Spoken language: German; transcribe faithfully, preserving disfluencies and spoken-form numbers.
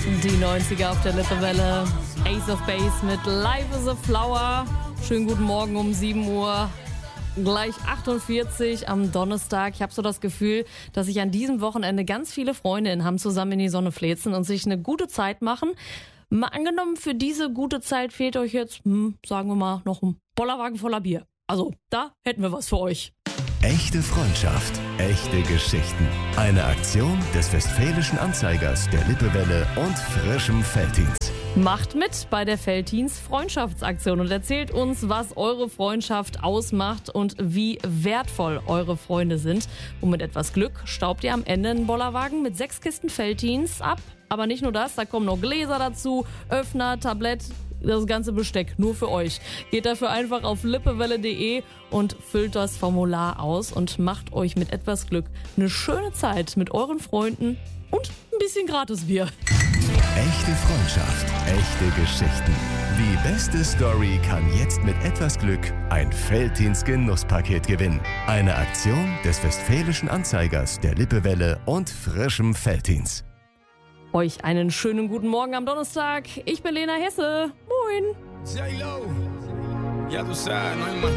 Die neunziger auf der Lippewelle. Ace of Base mit Life is a Flower. Schönen guten Morgen um sieben Uhr. Gleich achtundvierzig am Donnerstag. Ich habe so das Gefühl, dass sich an diesem Wochenende ganz viele Freundinnen haben zusammen in die Sonne fläzen und sich eine gute Zeit machen. Mal angenommen, für diese gute Zeit fehlt euch jetzt, hm, sagen wir mal, noch ein Bollerwagen voller Bier. Also, da hätten wir was für euch. Echte Freundschaft, echte Geschichten. Eine Aktion des Westfälischen Anzeigers, der Lippewelle und frischem Veltins. Macht mit bei der Veltins Freundschaftsaktion und erzählt uns, was eure Freundschaft ausmacht und wie wertvoll eure Freunde sind. Und mit etwas Glück staubt ihr am Ende einen Bollerwagen mit sechs Kisten Veltins ab. Aber nicht nur das, da kommen noch Gläser dazu, Öffner, Tablett, das ganze Besteck nur für euch. Geht dafür einfach auf lippewelle punkt de und füllt das Formular aus und macht euch mit etwas Glück eine schöne Zeit mit euren Freunden und ein bisschen Gratisbier. Echte Freundschaft, echte Geschichten. Die beste Story kann jetzt mit etwas Glück ein Veltins Genusspaket gewinnen. Eine Aktion des Westfälischen Anzeigers, der Lippewelle und frischem Veltins. Euch einen schönen guten Morgen am Donnerstag. Ich bin Lena Hesse. Moin. J-Lo. Ya tú sabes, no hay más